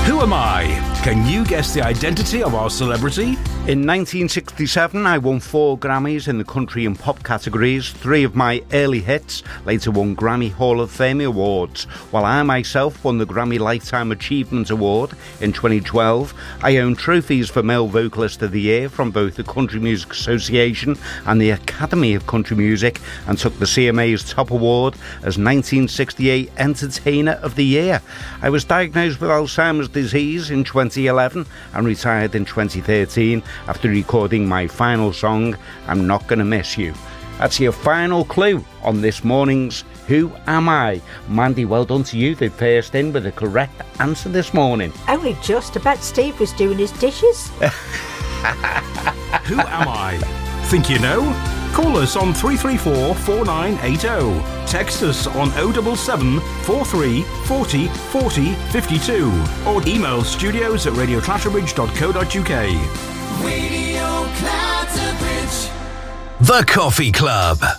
Who am I? Can you guess the identity of our celebrity? In 1967, I won 4 Grammys in the country and pop categories. 3 of my early hits later won Grammy Hall of Fame awards, while I myself won the Grammy Lifetime Achievement Award in 2012. I own trophies for Male Vocalist of the Year from both the Country Music Association and the Academy of Country Music, and took the CMA's top award as 1968 Entertainer of the Year. I was diagnosed with Alzheimer's disease in 2011 and retired in 2013 after recording my final song, I'm Not Gonna Miss You. That's your final clue on this morning's Who Am I? Mandy, well done to you, the first in with the correct answer this morning. Only just. I bet Steve was doing his dishes. Who am I? Think you know? Call us on 334 4980. Text us on 077 43 40 40 52. Or email studios@radioclatterbridge.co.uk. Radio Clatterbridge. The Coffee Club.